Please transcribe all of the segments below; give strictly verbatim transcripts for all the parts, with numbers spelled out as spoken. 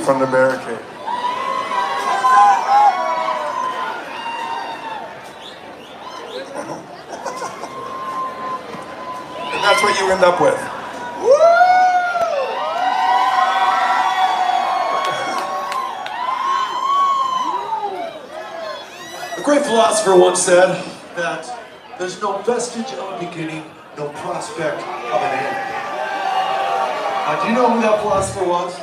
from the barricade. And that's what you end up with. A great philosopher once said that there's no vestige of a beginning, no prospect of an end. Uh, do you know who that philosopher was?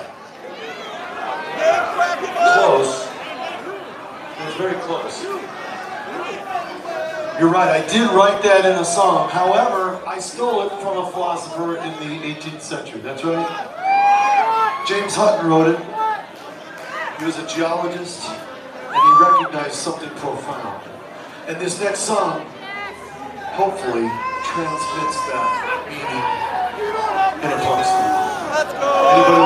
Close. It was very close. You're right, I did write that in a song. However, I stole it from a philosopher in the eighteenth century. That's right. James Hutton wrote it. He was a geologist, and he recognized something profound. And this next song, hopefully, transmits that meaning in a punk style. Anybody